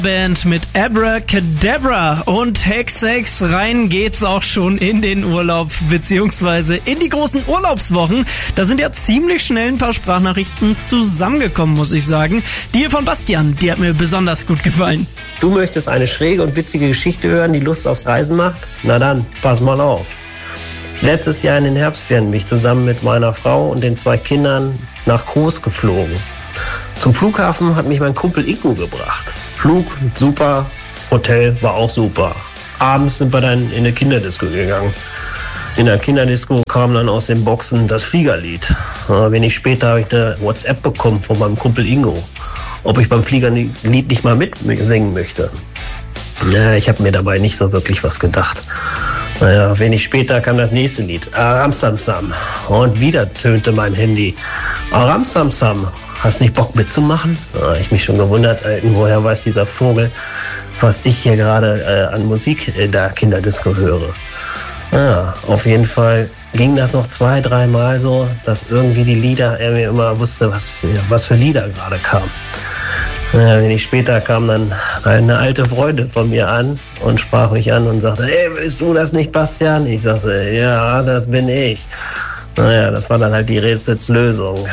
Band mit Abracadabra und Hex rein geht's auch schon in den Urlaub beziehungsweise in die großen Urlaubswochen. Da sind ja ziemlich schnell ein paar Sprachnachrichten zusammengekommen, muss ich sagen. Die hier von Bastian, die hat mir besonders gut gefallen. Du möchtest eine schräge und witzige Geschichte hören, die Lust aufs Reisen macht? Na dann, pass mal auf. Letztes Jahr in den Herbstferien bin ich zusammen mit meiner Frau und den 2 Kindern nach Kos geflogen. Zum Flughafen hat mich mein Kumpel Ingo gebracht. Flug super, Hotel war auch super. Abends sind wir dann in eine Kinderdisco gegangen. In der Kinderdisco kam dann aus den Boxen das Fliegerlied. Wenig später habe ich eine WhatsApp bekommen von meinem Kumpel Ingo, ob ich beim Fliegerlied nicht mal mitsingen möchte. Ja, ich habe mir dabei nicht so wirklich was gedacht. Naja, wenig später kam das nächste Lied, Aram Sam Sam. Und wieder tönte mein Handy, Aram Sam Sam. Hast nicht Bock mitzumachen? Ich mich schon gewundert, woher weiß dieser Vogel, was ich hier gerade an Musik in der Kinderdisco höre. Ja, auf jeden Fall ging das noch 2-3 Mal so, dass irgendwie die Lieder, er mir immer wusste, was für Lieder gerade kamen. Wenig später kam dann eine alte Freundin von mir an und sprach mich an und sagte, hey, bist du das nicht, Bastian? Ich sagte, ja, das bin ich. Naja, das war dann halt die Rätselslösung.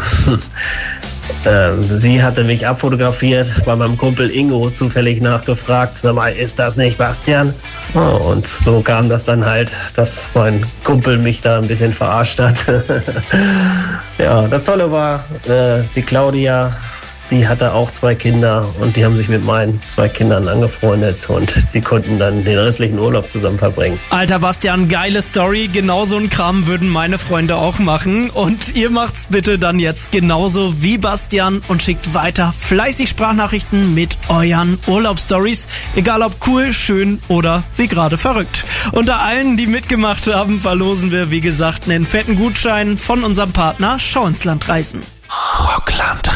Sie hatte mich abfotografiert, bei meinem Kumpel Ingo zufällig nachgefragt, sag mal, ist das nicht Bastian? Oh, und so kam das dann halt, dass mein Kumpel mich da ein bisschen verarscht hat. Ja, das Tolle war, die Claudia, die hatte auch 2 Kinder und die haben sich mit meinen 2 Kindern angefreundet und die konnten dann den restlichen Urlaub zusammen verbringen. Alter Bastian, geile Story. Genau so einen Kram würden meine Freunde auch machen. Und ihr macht's bitte dann jetzt genauso wie Bastian und schickt weiter fleißig Sprachnachrichten mit euren Urlaubsstories. Egal ob cool, schön oder wie gerade verrückt. Unter allen, die mitgemacht haben, verlosen wir, wie gesagt, einen fetten Gutschein von unserem Partner Schau ins Land reisen. Rockland